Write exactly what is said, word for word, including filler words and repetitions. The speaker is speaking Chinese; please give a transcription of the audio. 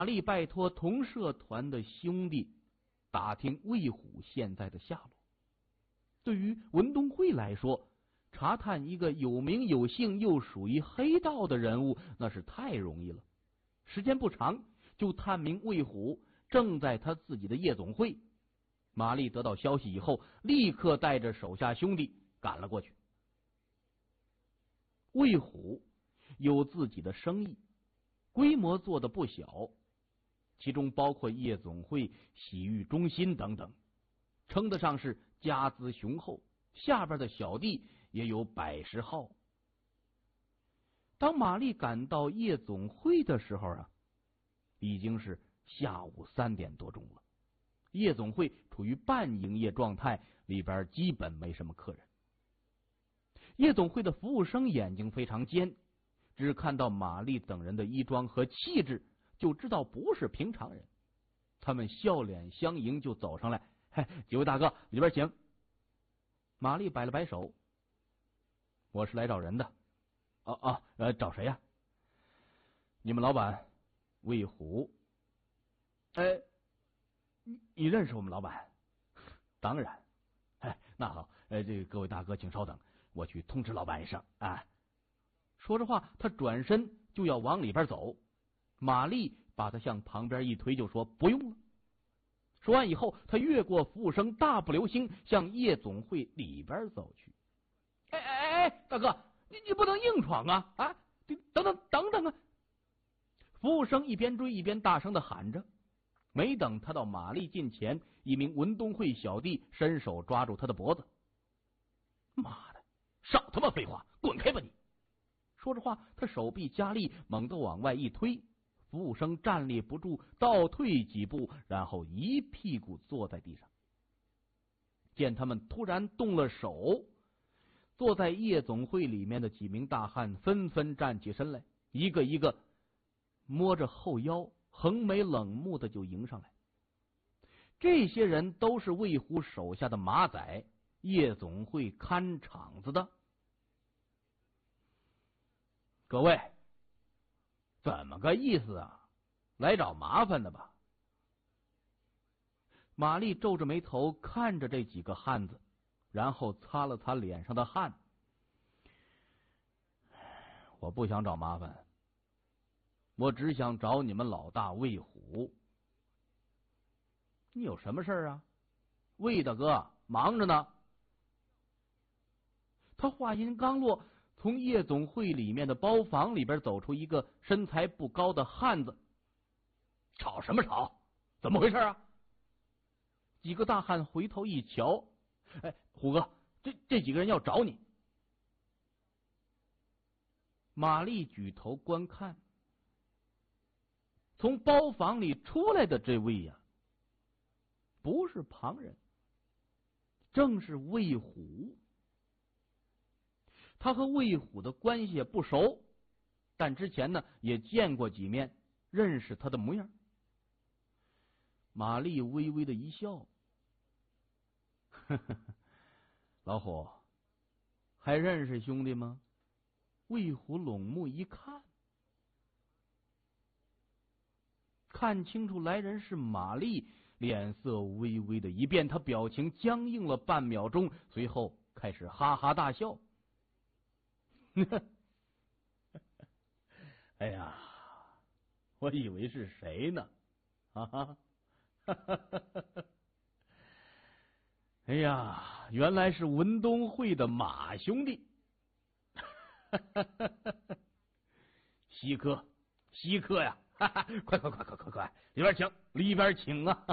丽拜托同社团的兄弟打听魏虎现在的下落。对于文东会来说，查探一个有名有姓又属于黑道的人物，那是太容易了。时间不长，就探明魏虎正在他自己的夜总会。玛丽得到消息以后，立刻带着手下兄弟赶了过去。魏虎有自己的生意，规模做得不小，其中包括夜总会、洗浴中心等等，称得上是家资雄厚，下边的小弟也有百十号。当玛丽赶到夜总会的时候啊，已经是下午三点多钟了。夜总会处于半营业状态，里边基本没什么客人。夜总会的服务生眼睛非常尖，只看到玛丽等人的衣装和气质，就知道不是平常人。他们笑脸相迎，就走上来：“嘿，几位大哥，里边请。”玛丽摆了摆手：“我是来找人的。”“哦哦，呃，找谁呀？”“你们老板魏虎。”“哎，你你认识我们老板？”“当然。”“哎，那好，呃，这个各位大哥，请稍等，我去通知老板一声啊。”说着话，他转身就要往里边走，玛丽把他向旁边一推，就说：“不用了。”说完以后，他越过服务生，大步流星向夜总会里边走去。“哎哎哎，大哥，你你不能硬闯啊！啊，等等等等啊！”服务生一边追一边大声的喊着。没等他到玛丽近前，一名文东会小弟伸手抓住他的脖子。“妈的，少他妈废话，滚开吧你！”说着话，他手臂加力，猛地往外一推，服务生站立不住，倒退几步，然后一屁股坐在地上。见他们突然动了手，坐在夜总会里面的几名大汉纷纷站起身来，一个一个摸着后腰，横眉冷目的就迎上来。这些人都是魏虎手下的马仔，夜总会看场子的。“各位，怎么个意思啊？来找麻烦的吧？”玛丽皱着眉头看着这几个汉子，然后擦了擦脸上的汗。“我不想找麻烦，我只想找你们老大魏虎。”“你有什么事啊？”“魏大哥忙着呢。”他话音刚落，从夜总会里面的包房里边走出一个身材不高的汉子。“吵什么吵？怎么回事啊？”几个大汉回头一瞧，“哎，虎哥，这这几个人要找你。”玛丽举头观看，从包房里出来的这位呀、啊，不是旁人，正是魏虎。他和魏虎的关系也不熟，但之前呢也见过几面，认识他的模样。玛丽微微的一笑：“呵呵，老虎，还认识兄弟吗？”魏虎拢目一看，看清楚来人是玛丽，脸色微微的一变，他表情僵硬了半秒钟，随后开始哈哈大笑。“哎呀，我以为是谁呢？啊哈！哎呀，原来是文东会的马兄弟。稀客，稀客呀！哈哈，快快快快快快，里边请，里边请啊！”